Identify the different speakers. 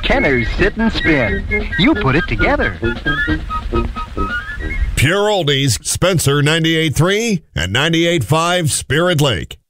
Speaker 1: Kenner's Sit and Spin. You put it together.
Speaker 2: Pure Oldies, Spencer 98.3 and 98.5 Spirit Lake.